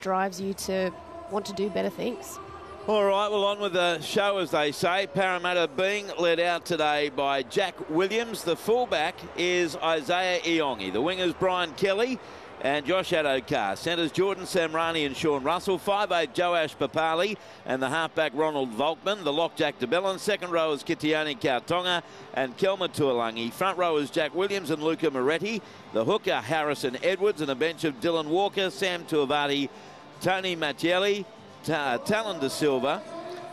drives you to want to do better things. All right, well, on with the show, as they say. Parramatta being led out today by Jack Williams. The fullback is Isaiah Iongi. The wingers, Brian Kelly and Josh Addo-Carr. Centres, Jordan Samrani and Sean Russell. 5'8", Joash Papali. And the halfback, Ronald Volkman. The lock, Jack de Belin. Second row is Kitione Kautonga and Kelma Tuolangi. Front row is Jack Williams and Luca Moretti. The hooker, Harrison Edwards. And a bench of Dylan Walker, Sam Tuivati, Tony Mattielli, Talon De Silva.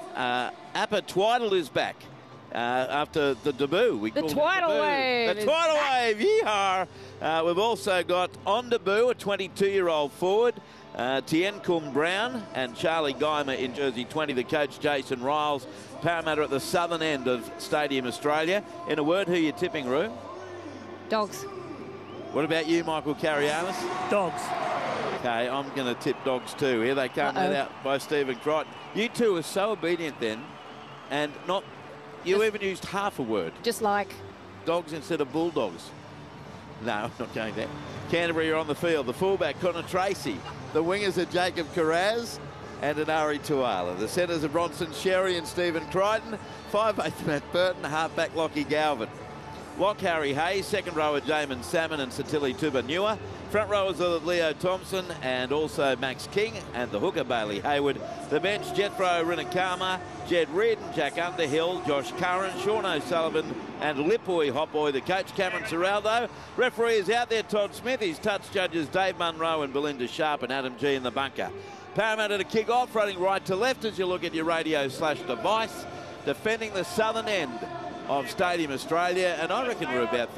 Appa Twiddle is back after the debut. The Twiddle Wave. The Twiddle Wave, yeehaw. We've also got on debut a 22-year-old forward, Tien Kum Brown, and Charlie Guymer in jersey 20, the coach Jason Riles. Parramatta at the southern end of Stadium Australia. In a word, who are you tipping, Roo? Dogs. What about you, Michael Carialis? Dogs. Okay, I'm going to tip Dogs too. Here they come, led out by Stephen Crichton. You two were so obedient then, and not... You even used half a word. Just like... Dogs instead of Bulldogs. No, I'm not going there. Canterbury are on the field. The fullback, Connor Tracy. The wingers are Jacob Carraz and Anari Tuala. The centres are Bronson Sherry and Stephen Crichton. 5'8", Matt Burton. Halfback, Lockie Galvin. Lock, Harry Hayes. Second rower, Jamin Salmon and Satili Tubanua. Front rowers are Leo Thompson and also Max King, and the hooker, Bailey Hayward. The bench, Jethro Rinakama, Jed Reardon, Jack Underhill, Josh Curran, Sean O'Sullivan and Lipui Hotboy. The coach, Cameron Serraldo. Referee is out there, Todd Smith. His touch judges, Dave Munro and Belinda Sharp, and Adam G in the bunker. Parramatta to kick off, running right to left as you look at your radio/device. Defending the southern end of Stadium Australia, and I reckon we're about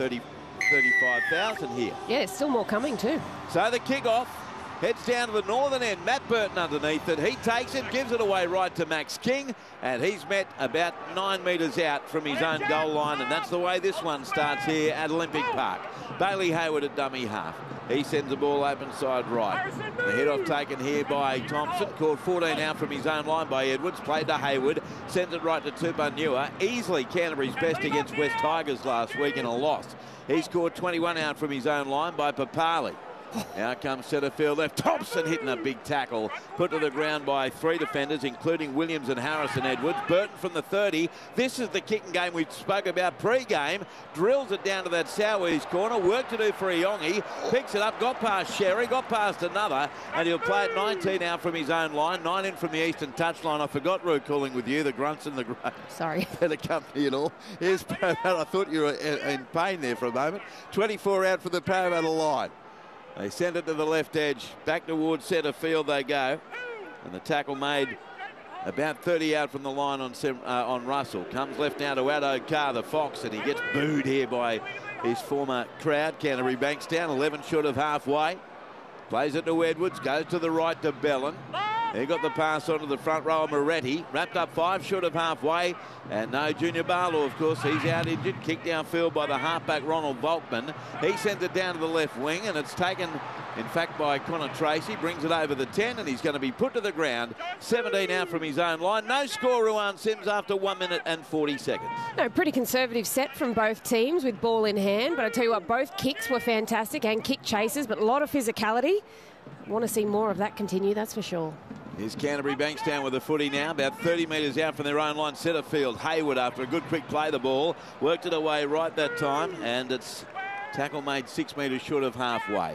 35,000 here. Yeah, there's still more coming too. So the kick-off heads down to the northern end. Matt Burton underneath it. He takes it, gives it away right to Max King, and he's met about 9 metres out from his own goal line, and that's the way this one starts here at Olympic Park. Bailey Hayward at dummy half. He sends the ball open side right. The head-off taken here by Thompson. Caught 14 out from his own line by Edwards. Played to Hayward. Sends it right to Tubanua. Easily Canterbury's best against West Tigers last week in a loss. He scored 21 out from his own line by Papali. Out comes centre field left. Thompson hitting a big tackle. Put to the ground by 3 defenders, including Williams and Harrison Edwards. Burton from the 30. This is the kicking game we spoke about pre-game. Drills it down to that Sowe's corner. Work to do for Iongi. Picks it up. Got past Sherry. Got past another. And he'll play it 19 out from his own line. 9 in from the eastern touchline. I forgot Roo calling with you. The grunts and the grunts. Sorry. Better company and all. Here's Parramatta. I thought you were in pain there for a moment. 24 out for the Parramatta line. They send it to the left edge. Back towards centre field they go. And the tackle made about 30 out from the line on Russell. Comes left now to Addo-Carr, the Fox, and he gets booed here by his former crowd. Canterbury Bankstown, 11 short of halfway. Plays it to Edwards, goes to the right to Bellin. He got the pass onto the front row of Moretti. Wrapped up 5 short of halfway. And no, Junior Barlow, of course, he's out injured. Kicked downfield by the halfback, Ronald Volkman. He sends it down to the left wing, and it's taken, in fact, by Connor Tracy. Brings it over the 10, and he's going to be put to the ground. 17 out from his own line. No score, Ruan Sims, after 1 minute and 40 seconds. No, pretty conservative set from both teams with ball in hand. But I tell you what, both kicks were fantastic and kick chases, but a lot of physicality. Want to see more of that continue, that's for sure. Here's Canterbury Bankstown with the footy now, about 30 metres out from their own line. Centre field, Hayward, after a good quick play the ball, worked it away right that time, and it's tackle made 6 metres short of halfway.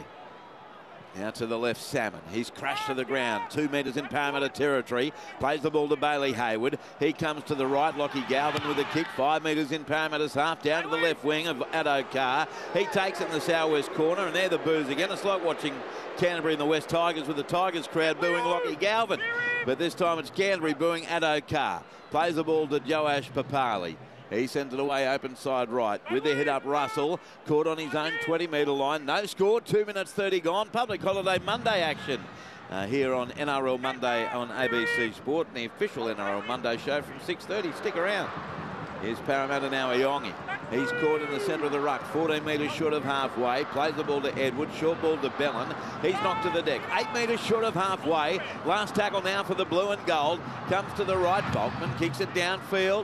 Now to the left, Salmon. He's crashed to the ground. 2 metres in Parramatta territory. Plays the ball to Bailey Hayward. He comes to the right. Lockie Galvin with a kick. 5 metres in Parramatta's half. Down to the left wing of Addo-Carr. He takes it in the southwest corner, and there the boos again. It's like watching Canterbury and the West Tigers with the Tigers crowd booing Lockie Galvin. But this time it's Canterbury booing Addo-Carr. Plays the ball to Joash Papali. He sends it away open side right with the hit up Russell. Caught on his own 20-metre line. No score, 2 minutes 30 gone. Public holiday Monday action here on NRL Monday on ABC Sport. And the official NRL Monday show from 6:30. Stick around. Here's Parramatta now, Iongi. He's caught in the centre of the ruck, 14 metres short of halfway. Plays the ball to Edwards, short ball to Bellin. He's knocked to the deck, 8 metres short of halfway. Last tackle now for the blue and gold. Comes to the right, Volkman kicks it downfield.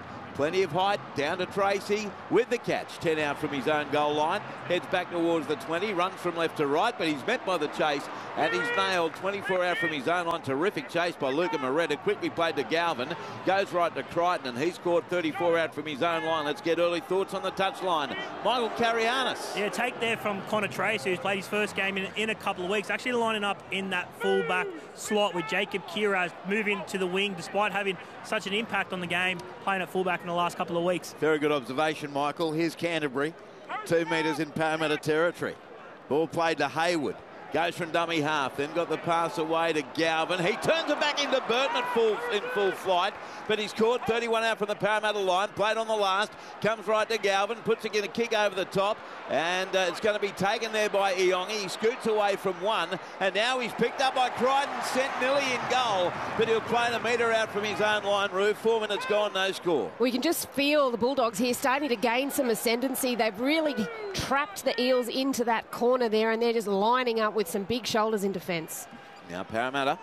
Plenty of height, down to Tracy with the catch. 10 out from his own goal line. Heads back towards the 20, runs from left to right, but he's met by the chase, and he's nailed. 24 out from his own line. Terrific chase by Luca Moretta. Quickly played to Galvin. Goes right to Crichton, and he scored 34 out from his own line. Let's get early thoughts on the touchline. Michael Carianis. Yeah, take there from Connor Tracy, who's played his first game in a couple of weeks. Actually lining up in that fullback slot with Jacob Kiraz moving to the wing, despite having such an impact on the game, playing at fullback in the last couple of weeks. Very good observation, Michael. Here's Canterbury, 2 metres in Parramatta territory. Ball played to Hayward. Goes from dummy half, then got the pass away to Galvin. He turns it back into Burton in full flight, but he's caught 31 out from the Parramatta line. Played on the last, comes right to Galvin, puts it in a kick over the top, and it's going to be taken there by Iongi. He scoots away from one, and now he's picked up by Crichton, sent nearly in goal, but he'll play a metre out from his own line, Roo. 4 minutes gone, no score. We can just feel the Bulldogs here starting to gain some ascendancy. They've really trapped the Eels into that corner there, and they're just lining up with some big shoulders in defence. Now Parramatta,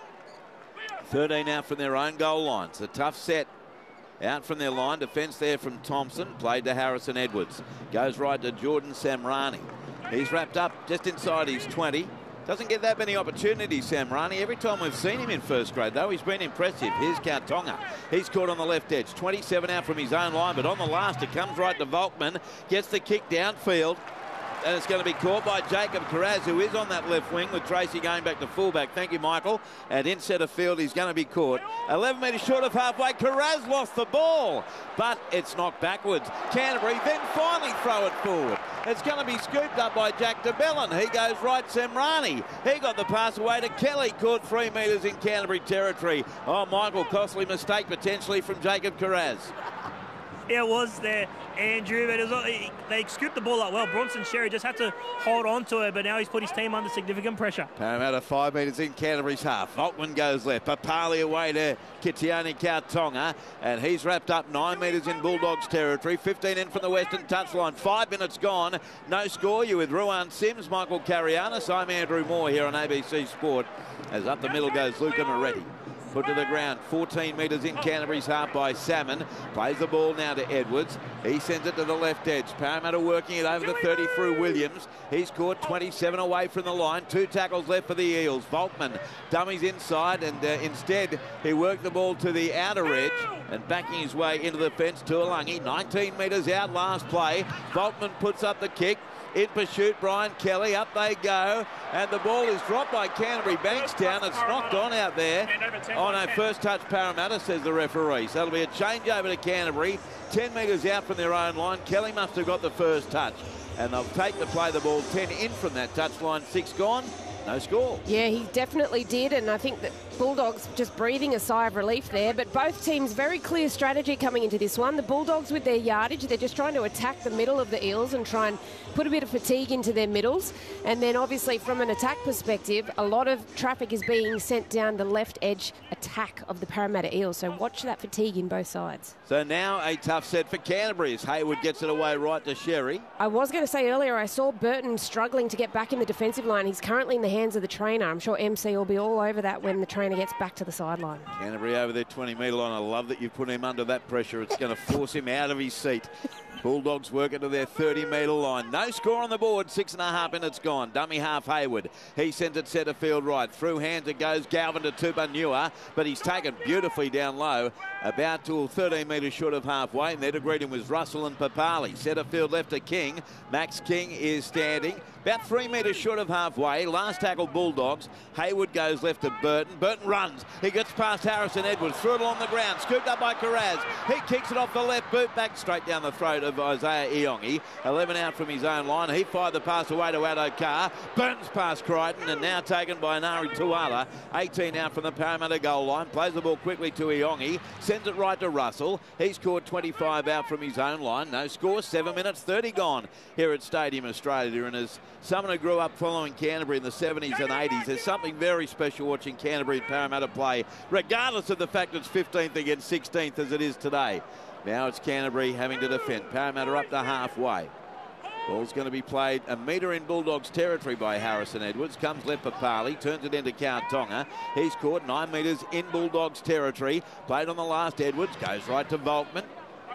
13 out from their own goal line. It's a tough set out from their line. Defence there from Thompson. Played to Harrison Edwards. Goes right to Jordan Samrani. He's wrapped up just inside his 20. Doesn't get that many opportunities, Samrani. Every time we've seen him in first grade, though, he's been impressive. Here's Kautonga. He's caught on the left edge. 27 out from his own line, but on the last, it comes right to Volkman. Gets the kick downfield. And it's going to be caught by Jacob Kiraz, who is on that left wing with Tracy going back to fullback. Thank you, Michael. And in centre field, he's going to be caught. 11 metres short of halfway. Kiraz lost the ball, but it's knocked backwards. Canterbury then finally throw it forward. It's going to be scooped up by Jack DeBellin. He goes right, Samrani. He got the pass away to Kelly, caught 3 metres in Canterbury territory. Oh, Michael, costly mistake potentially from Jacob Kiraz. Yeah, it was there, Andrew, but it was, they scooped the ball up well. Bronson Sherry just had to hold on to it, but now he's put his team under significant pressure. Parramatta 5 metres in Canterbury's half. Volkman goes left. Papali away to Kitione Kautonga, and he's wrapped up 9 metres in Bulldogs territory. 15 in from the western touchline. 5 minutes gone. No score. You with Ruan Sims, Michael Carianis. I'm Andrew Moore here on ABC Sport. As up the middle goes Luca Moretti. Put to the ground, 14 metres in Canterbury's half by Salmon. Plays the ball now to Edwards. He sends it to the left edge. Parramatta working it over the 30 through Williams. He's caught 27 away from the line. 2 tackles left for the Eels. Volkman dummies inside, and instead he worked the ball to the outer edge and backing his way into the fence. Tuolangi, 19 metres out last play. Volkman puts up the kick. In pursuit, Brian Kelly. Up they go. And the ball is dropped by Canterbury Bankstown. It's knocked on out there. Oh no, first touch Parramatta, says the referee. So it'll be a change over to Canterbury. 10 metres out from their own line. Kelly must have got the first touch. And they'll take the play the ball 10 in from that touchline. 6 gone. No score. Yeah, he definitely did, and I think that Bulldogs just breathing a sigh of relief there, but both teams very clear strategy coming into this one. The Bulldogs with their yardage, they're just trying to attack the middle of the Eels and try and put a bit of fatigue into their middles, and then obviously from an attack perspective, a lot of traffic is being sent down the left edge attack of the Parramatta Eels, so watch that fatigue in both sides. So now a tough set for Canterbury as Hayward gets it away right to Sherry. I was going to say earlier, I saw Burton struggling to get back in the defensive line. He's currently in the hands of the trainer. I'm sure MC will be all over that when the trainer gets back to the sideline. Canterbury over their 20-metre line. I love that you put him under that pressure. It's going to force him out of his seat. Bulldogs work into their 30-metre line. No score on the board. 6.5 minutes gone. Dummy half Hayward. He sends it centre field right. Through hands it goes. Galvin to Tupanua, but he's taken beautifully down low. About to 13 metres short of halfway. And there to greet him was Russell and Papali. Centre field left to King. Max King is standing. About 3 metres short of halfway. Last tackle Bulldogs. Hayward goes left to Burton. Burton runs. He gets past Harrison Edwards. Threw it along the ground. Scooped up by Kiraz. He kicks it off the left boot back straight down the throat of Isaiah Iongi. 11 out from his own line. He fired the pass away to Addo-Carr. Burns past Crichton and now taken by Nari Tuala. 18 out from the Parramatta goal line. Plays the ball quickly to Iongi. Sends it right to Russell. He's scored 25 out from his own line. No score. 7 minutes 30 gone here at Stadium Australia. And as someone who grew up following Canterbury in the 70s and 80s, there's something very special watching Canterbury and Parramatta play, regardless of the fact it's 15th against 16th as it is today. Now it's Canterbury having to defend. Parramatta up to halfway. Ball's going to be played a metre in Bulldogs territory by Harrison Edwards. Comes left for Parley, turns it into Kautonga. He's caught 9 metres in Bulldogs territory. Played on the last Edwards, goes right to Volkman.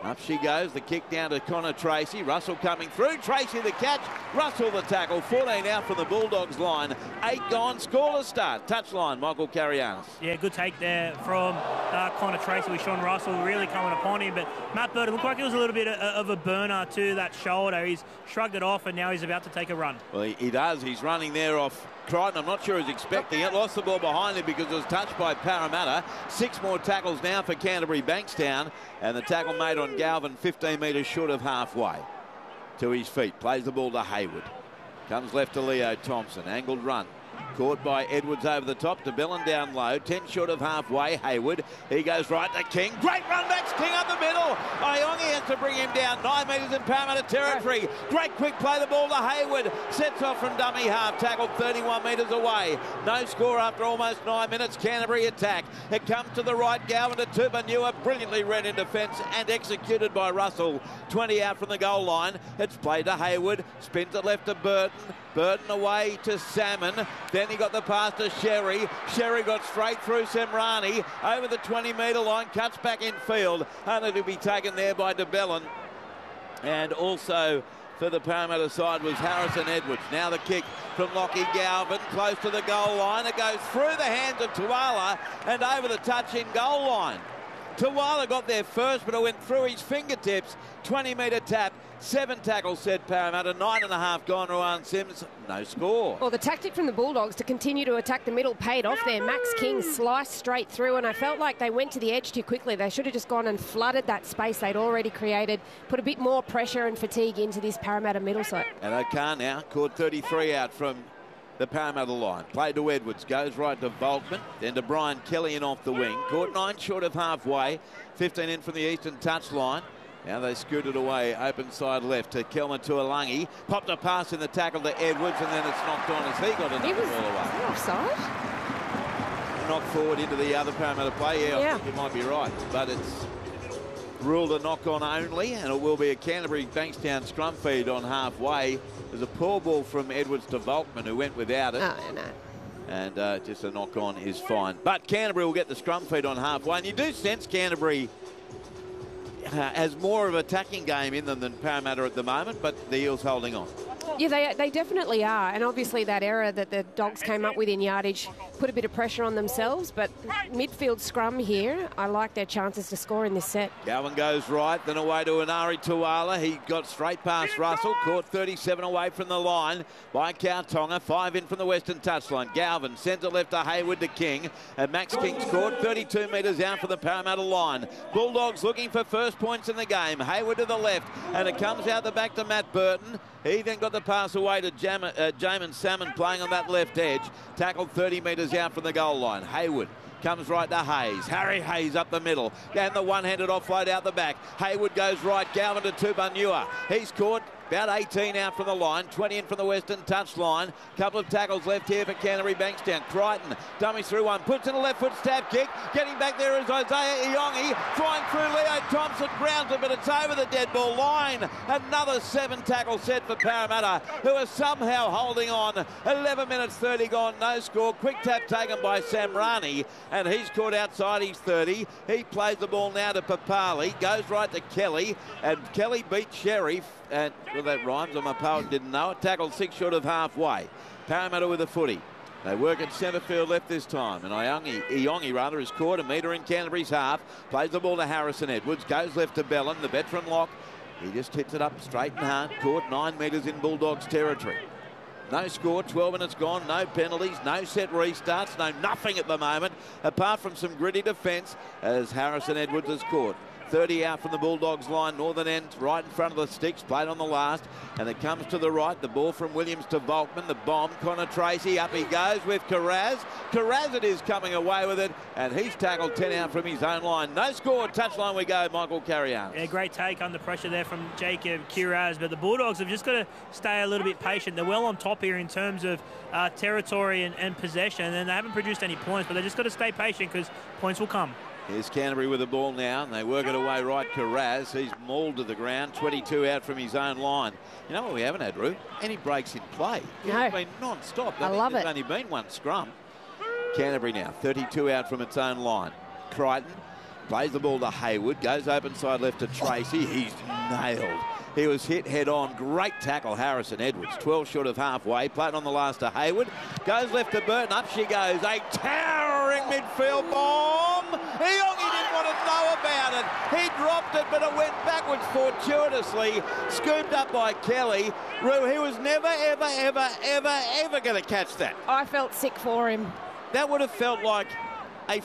Up she goes, the kick down to Connor Tracy. Russell coming through, Tracy the catch, Russell the tackle. 14 out from the Bulldogs line. 8 gone, scoreless start. Touchline, Michael Carianis. Yeah, good take there from Connor Tracy with Sean Russell really coming upon him. But Matt Burton looked like it was a little bit of a burner to that shoulder. He's shrugged it off and now he's about to take a run. Well, he does. He's running there off Crichton. I'm not sure he's expecting it. Lost the ball behind him because it was touched by Parramatta. 6 more tackles now for Canterbury Bankstown. And the tackle made on Galvin 15 metres short of halfway. To his feet. Plays the ball to Hayward. Comes left to Leo Thompson. Angled run. Caught by Edwards over the top to Bellin down low. 10 short of halfway. Hayward. He goes right to King. Great run back. King up the middle. Iongi has to bring him down. 9 metres in Parramatta territory. Great quick play. The ball to Hayward. Sets off from dummy half. Tackled 31 metres away. No score after almost 9 minutes. Canterbury attack. It comes to the right. Galvin to Tupanua. Brilliantly read in defence and executed by Russell. 20 out from the goal line. It's played to Hayward. Spins it left to Burton. Burton away to Salmon. Then he got the pass to Sherry. Sherry got straight through Semrani. Over the 20-metre line. Cuts back in field. Only to be taken there by de Bellin. And also for the Parramatta side was Harrison Edwards. Now the kick from Lockie Galvin. Close to the goal line. It goes through the hands of Tuala and over the touch-in goal line. Tuala got there first, but it went through his fingertips. 20-metre tap. 7 tackles, said Parramatta. 9.5 gone. Rowan Sims, no score. Well, the tactic from the Bulldogs to continue to attack the middle paid off there. Max King sliced straight through, and I felt like they went to the edge too quickly. They should have just gone and flooded that space they'd already created, put a bit more pressure and fatigue into this Parramatta middle side. And O'Carr now caught 33 out from the Parramatta line. Played to Edwards, goes right to Volkman, then to Brian Kelly in off the wing. Caught 9 short of halfway, 15 in from the eastern touchline. Now they scooted away, open side left to Kelman Tuolangi. Popped a pass in the tackle to Edwards, and then it's knocked on as he got it all away. Offside? Knocked forward into the other Parramatta play. Yeah, I think you might be right, but it's ruled a knock-on only, and it will be a Canterbury Bankstown scrum feed on halfway. There's a poor ball from Edwards to Volkman, who went without it. Oh, no. And just a knock-on is fine. But Canterbury will get the scrum feed on halfway, and you do sense Canterbury has more of an attacking game in them than Parramatta at the moment, but the Eels holding on. Yeah, they definitely are. And obviously that error that the Dogs came up with in yardage put a bit of pressure on themselves. But midfield scrum here, I like their chances to score in this set. Galvin goes right, then away to Anari Tuala. He got straight past Russell, caught 37 away from the line by Kautonga. 5 in from the western touchline. Galvin sends it left to Hayward to King. And Max King scored 32 metres out from the Parramatta line. Bulldogs looking for first points in the game. Hayward to the left, and it comes out the back to Matt Burton. He then got the pass away to Jamin Salmon playing on that left edge. Tackled 30 metres out from the goal line. Hayward comes right to Hayes. Harry Hayes up the middle. And the one-handed offload out the back. Hayward goes right. Galvin to Tupanua. He's caught about 18 out from the line. 20 in from the western touchline. Couple of tackles left here for Canterbury Bankstown. Crichton dummies through one. Puts in a left foot stab kick. Getting back there is Isaiah Iongi. Flying through Leo Thompson. Grounds it, but it's over the dead ball line. Another 7 tackle set for Parramatta, who are somehow holding on. 11 minutes 30 gone. No score. Quick tap taken by Semrani, and he's caught outside his 30. He plays the ball now to Papali. Goes right to Kelly, and Kelly beats Sheriff. And well, that rhymes. My poet didn't know it. Tackled 6 short of halfway. Parramatta with the footy. They work at centre field left this time. And Iongi is caught a metre in Canterbury's half. Plays the ball to Harrison Edwards. Goes left to Bellin, the veteran lock. He just hits it up straight and hard. Caught 9 metres in Bulldogs territory. No score, 12 minutes gone, no penalties, no set restarts, no nothing at the moment, apart from some gritty defence as Harrison Edwards is caught. 30 out from the Bulldogs line, northern end, right in front of the sticks, played on the last, and it comes to the right, the ball from Williams to Volkman, the bomb, Connor Tracy, up he goes with Carraz. Carraz it is coming away with it, and he's tackled 10 out from his own line. No score, touchline we go, Michael Carianis. Yeah, great take under pressure there from Jacob Kiraz, but the Bulldogs have just got to stay a little bit patient. They're well on top here in terms of territory and possession, and they haven't produced any points, but they've just got to stay patient because points will come. Here's Canterbury with the ball now, and they work it away right. Carraz, he's mauled to the ground, 22 out from his own line. You know what we haven't had, Ruth? Any breaks in play. No. It's been non-stop. I love it. There's only been one scrum. Canterbury now, 32 out from its own line. Crichton Plays the ball to Hayward. Goes open side left to Tracy. He's nailed. He was hit head on. Great tackle, Harrison Edwards. 12 short of halfway. Played on the last to Hayward. Goes left to Burton. Up she goes. A towering midfield bomb. Iongi didn't want to know about it. He dropped it, but it went backwards fortuitously. Scooped up by Kelly. He was never, ever, ever, ever, ever going to catch that. I felt sick for him. That would have felt like a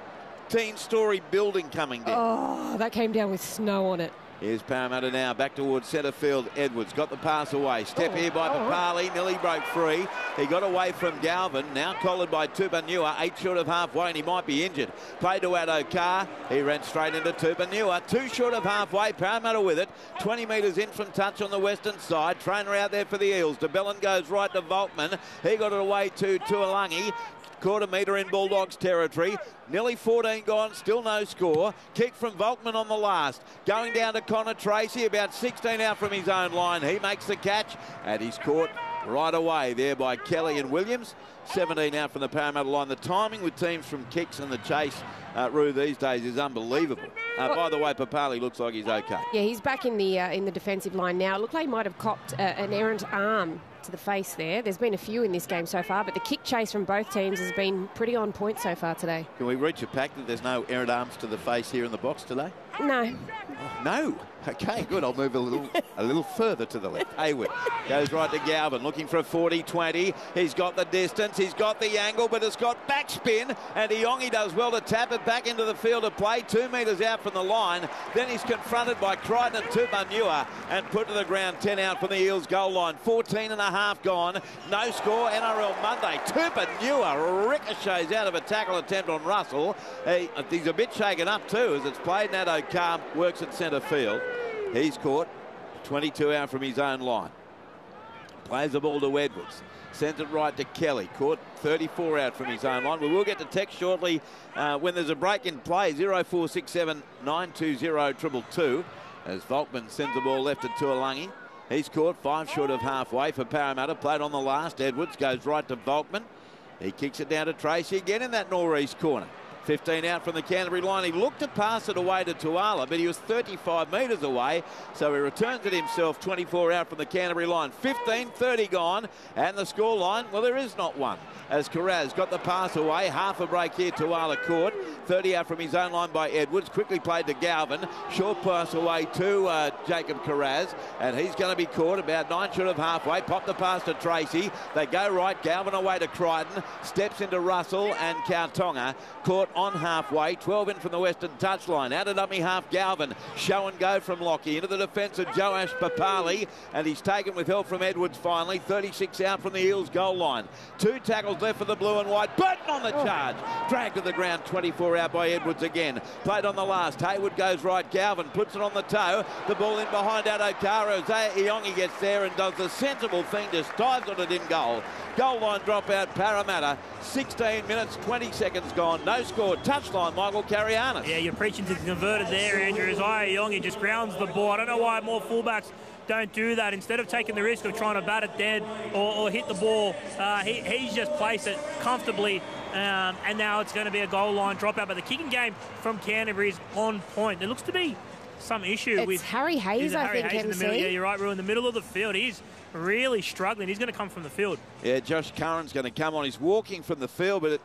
14-storey building coming down. Oh, that came down with snow on it. Here's Parramatta now, back towards centre field. Edwards got the pass away. Step here by Papali, nearly broke free. He got away from Galvin, now collared by Tupanua, 8 short of halfway, and he might be injured. Played to Addo-Carr. He ran straight into Tupanua, 2 short of halfway. Parramatta with it, 20 metres in from touch on the western side. Trainer out there for the Eels. DeBellin goes right to Volkman. He got it away to Tuolangi. Quarter metre in Bulldogs territory. Nearly 14 gone, still no score. Kick from Volkman on the last. Going down to Connor Tracy, about 16 out from his own line. He makes the catch, and he's caught right away there by Kelly and Williams. 17 out from the Parramatta line. The timing with teams from kicks and the chase, Roo, these days is unbelievable. By the way, Papali looks like he's okay. Yeah, he's back in the defensive line now. It looked like he might have copped an errant arm to the face there. There's been a few in this game so far, but the kick chase from both teams has been pretty on point so far today. Can we reach a pact that there's no errant arms to the face here in the box today? No. Oh, no. Okay, good. I'll move a little further to the left. Hayward goes right to Galvin, looking for a 40-20. He's got the distance, he's got the angle, but it's got backspin, and Iongi does well to tap it back into the field of play, 2 metres out from the line. Then he's confronted by Crichton and Tupanua and put to the ground, 10 out from the Eels goal line. 14 and a half gone. No score, NRL Monday. Tupanua ricochets out of a tackle attempt on Russell. He's a bit shaken up too as it's played. Addo-Carr works at centre field. He's caught 22 out from his own line. Plays the ball to Edwards. Sends it right to Kelly. Caught 34 out from his own line. We will get to text shortly when there's a break in play. 0467 920 222 as Volkman sends the ball left to Tuolangi. He's caught 5 short of halfway for Parramatta. Played on the last. Edwards goes right to Volkman. He kicks it down to Tracy again in that northeast corner. 15 out from the Canterbury line. He looked to pass it away to Tuala, but he was 35 metres away, so he returns it himself. 24 out from the Canterbury line. 15-30 gone, and the score line, well, there is not one, as Carraz got the pass away. Half a break here, Tuala caught. 30 out from his own line by Edwards. Quickly played to Galvin. Short pass away to Jacob Carraz, and he's going to be caught about 9 short of halfway. Pop the pass to Tracy. They go right. Galvin away to Crichton. Steps into Russell and Kautonga. Caught on halfway. 12 in from the western touchline. Out of dummy half, Galvin. Show and go from Lockie. Into the defence of Joash Papali, and he's taken with help from Edwards finally. 36 out from the Eels goal line. 2 tackles left for the blue and white. Burton on the charge. Dragged to the ground. 24 out by Edwards again. Played on the last. Hayward goes right. Galvin puts it on the toe. The ball in behind Addo-Carr. Iongi gets there and does the sensible thing. Just dives on it in goal. Goal line dropout, Parramatta. 16 minutes, 20 seconds gone. No score. Touchline, Michael Carianis. Yeah, you're preaching to the converted there, Andrew. As Iongi just grounds the ball. I don't know why more fullbacks don't do that. Instead of taking the risk of trying to bat it dead or hit the ball, he's just placed it comfortably, and now it's going to be a goal line dropout. But the kicking game from Canterbury is on point. There looks to be some issue with Harry Hayes, I think, in the middle. Yeah, you're right, we're in the middle of the field. He's really struggling. He's going to come from the field. Yeah, Josh Curran's going to come on. He's walking from the field, but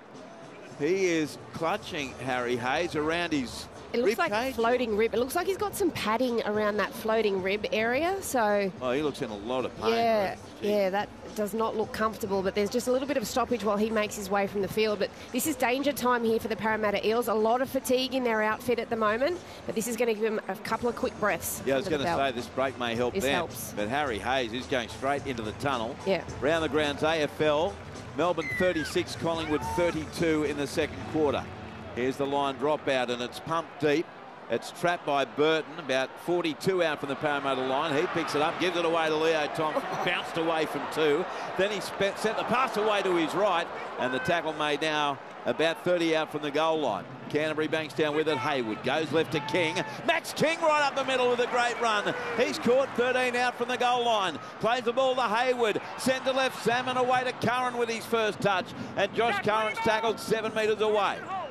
he is clutching Harry Hayes around his It looks like cage. Floating rib. It looks like he's got some padding around that floating rib area. So he looks in a lot of pain. Yeah, that does not look comfortable. But there's just a little bit of stoppage while he makes his way from the field. But this is danger time here for the Parramatta Eels. A lot of fatigue in their outfit at the moment. But this is going to give them a couple of quick breaths. Yeah, I was going to say this break may help this them. Helps. But Harry Hayes is going straight into the tunnel. Yeah. Round the grounds, AFL. Melbourne 36, Collingwood 32 in the second quarter. Here's the line dropout, and it's pumped deep. It's trapped by Burton, about 42 out from the Parramatta line. He picks it up, gives it away to Leo Thompson, bounced away from 2. Then he sent the pass away to his right, and the tackle made now about 30 out from the goal line. Canterbury banks down with it. Hayward goes left to King. Max King right up the middle with a great run. He's caught 13 out from the goal line. Plays the ball to Hayward. Centre left, Salmon away to Curran with his first touch. And Josh Curran's tackled 7 metres away.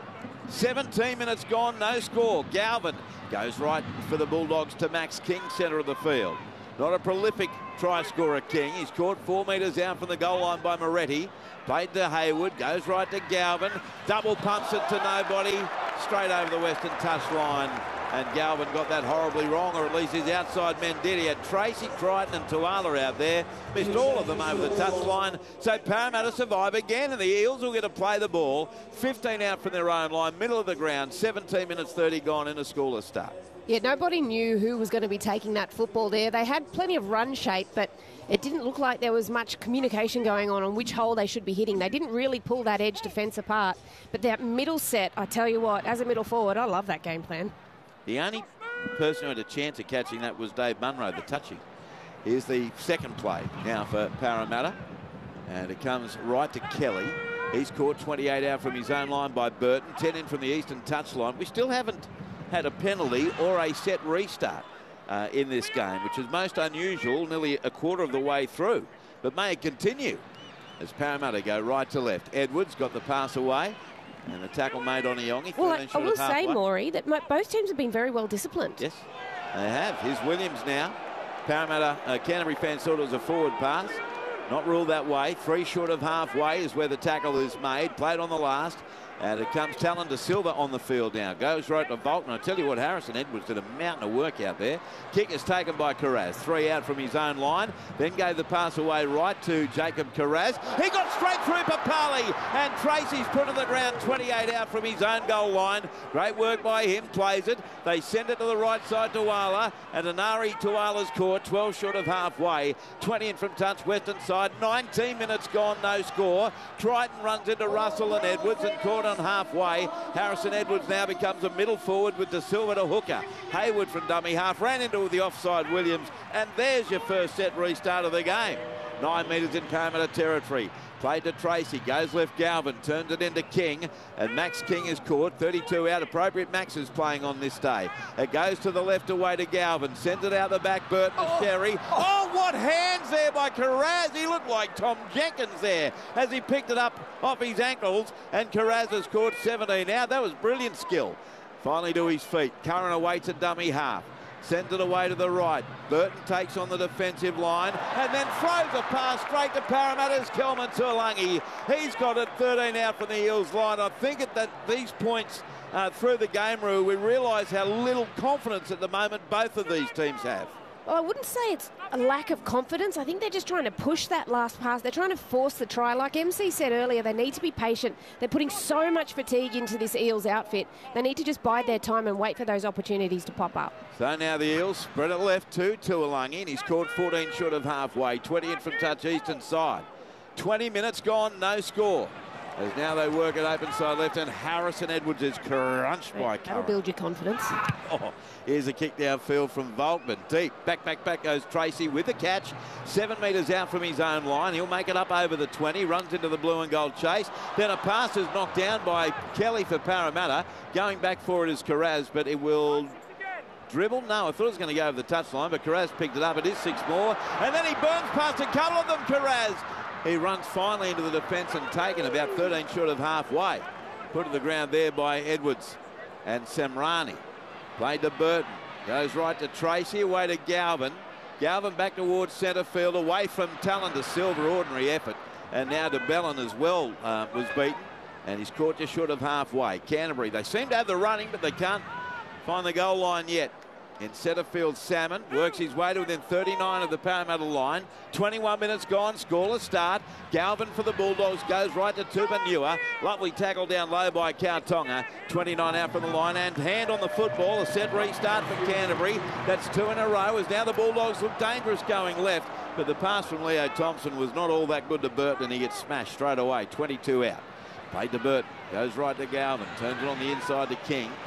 17 minutes gone, no score. Galvin goes right for the Bulldogs to Max King, centre of the field. Not a prolific try scorer, King. He's caught 4 metres out from the goal line by Moretti. Played to Hayward, goes right to Galvin. Double pumps it to nobody. Straight over the western touchline. And Galvin got that horribly wrong, or at least his outside men did. He had Tracy, Crichton and Tuala out there. Missed all of them over the touchline. So Parramatta survive again, and the Eels will get to play the ball. 15 out from their own line, middle of the ground. 17 minutes 30 gone in a scoreless start. Yeah, nobody knew who was going to be taking that football there. They had plenty of run shape, but it didn't look like there was much communication going on which hole they should be hitting. They didn't really pull that edge defence apart. But that middle set, I tell you what, as a middle forward, I love that game plan. The only person who had a chance of catching that was Dave Munro, the touchy. Here's the second play now for Parramatta. And it comes right to Kelly. He's caught 28 out from his own line by Burton. 10 in from the eastern touchline. We still haven't had a penalty or a set restart in this game, which is most unusual, nearly a quarter of the way through. But may it continue as Parramatta go right to left. Edwards got the pass away. And the tackle made on Iongi. Well, I will say, Maury, that both teams have been very well disciplined. Yes, they have. Here's Williams now. Parramatta, Canterbury fans thought it was a forward pass. Not ruled that way. 3 short of halfway is where the tackle is made. Played on the last. And it comes Talon De Silva on the field now. Goes right to Volkman. I tell you what, Harrison Edwards did a mountain of work out there. Kick is taken by Carraz. 3 out from his own line. Then gave the pass away right to Jacob Carraz. He got straight through Papali. And Tracy's put to the ground 28 out from his own goal line. Great work by him. Plays it. They send it to the right side to Tuala. And Anari Tuala's caught 12 short of halfway. 20 in from touch western side. 19 minutes gone, no score. Triton runs into Russell and Edwards and caught on halfway. Harrison Edwards now becomes a middle forward with De Silva to hooker. Hayward from dummy half ran into the offside Williams, and there's your first set restart of the game. 9 metres in Parramatta territory. Played to Tracy, goes left Galvin, turns it into King, and Max King is caught. 32 out, appropriate Max is playing on this day. It goes to the left away to Galvin, sends it out the back, Burton and Sherry. Oh, what hands there by Carraz. He looked like Tom Jenkins there as he picked it up off his ankles, and Carraz has caught 17 out. That was brilliant skill. Finally to his feet. Curran awaits a dummy half. Sends it away to the right. Burton takes on the defensive line and then throws a pass straight to Parramatta's Kelman Tuolangi. He's got it 13 out from the Eels line. I think at these points through the game, Roo, we realise how little confidence at the moment both of these teams have. Well, I wouldn't say it's a lack of confidence. I think they're just trying to push that last pass. They're trying to force the try. Like MC said earlier, they need to be patient. They're putting so much fatigue into this Eels outfit. They need to just bide their time and wait for those opportunities to pop up. So now the Eels spread it left to Tuolangi, and he's caught 14 short of halfway. 20 in from touch eastern side. 20 minutes gone, no score. As now they work it open side left, and Harrison Edwards is crunched by Curran. That'll build your confidence. Oh, here's a kick downfield from Volkman. Deep. Back goes Tracy with the catch. 7 metres out from his own line. He'll make it up over the 20. Runs into the blue and gold chase. Then a pass is knocked down by Kelly for Parramatta. Going back for it is Carraz, but it will dribble. No, I thought it was going to go over the touchline, but Carraz picked it up. It is 6 more. And then he burns past a couple of them, Carraz. He runs finally into the defence and taken about 13 short of halfway. Put to the ground there by Edwards and Samrani. Played to Burton. Goes right to Tracy, away to Galvin. Galvin back towards centre field, away from Talon De Silva. Ordinary effort. And now de Bellin as well was beaten. And he's caught just short of halfway. Canterbury, they seem to have the running, but they can't find the goal line yet. In centre field, Salmon works his way to within 39 of the Parramatta line. 21 minutes gone, scoreless start. Galvin for the Bulldogs goes right to Tupanua. Lovely tackle down low by Kautonga. 29 out from the line and hand on the football. A set restart for Canterbury. That's 2 in a row as now the Bulldogs look dangerous going left. But the pass from Leo Thompson was not all that good to Burton, and he gets smashed straight away. 22 out. Played to Burton. Goes right to Galvin. Turns it on the inside to King.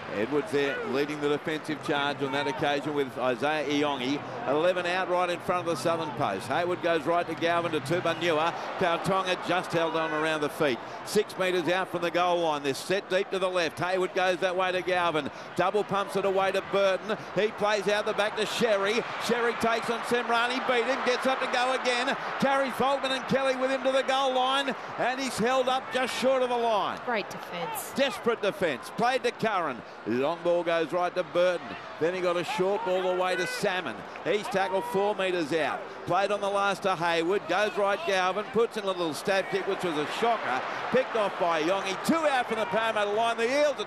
Edwards there leading the defensive charge on that occasion with Isaiah Iongi. 11 out right in front of the southern post. Hayward goes right to Galvin to Tubanua. Kautonga just held on around the feet. 6 metres out from the goal line. They're set deep to the left. Hayward goes that way to Galvin. Double pumps it away to Burton. He plays out the back to Sherry. Sherry takes on Semrani. Beat him. Gets up to go again. Carries Volkman and Kelly with him to the goal line. And he's held up just short of the line. Great defence. Desperate defence. Played to Curran. Long ball goes right to Burton. Then he got a short ball away to Salmon. He's tackled 4 metres out. Played on the last to Hayward. Goes right Galvin. Puts in a little stab kick, which was a shocker. Picked off by Yongi. 2 out from the Parramatta line. The Eels are